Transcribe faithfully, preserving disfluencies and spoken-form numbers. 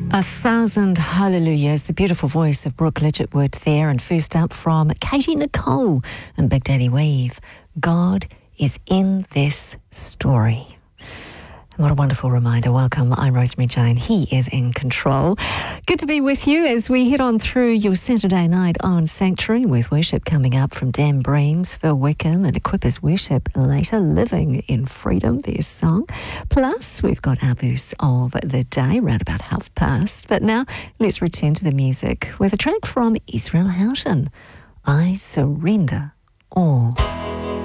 A Thousand Hallelujahs, the beautiful voice of Brooke Lidgettwood there. And first up from Katie Nicole and Big Daddy Weave, God is in this story. What a wonderful reminder. Welcome, I'm Rosemary Jane. He is in control. Good to be with you as we head on through your Saturday night on Sanctuary, with worship coming up from Dan Breams, Phil Wickham, and Equippers Worship later. Living in Freedom, their song. Plus, we've got our verse of the day, round about half past. But now, let's return to the music with a track from Israel Houghton, I Surrender All.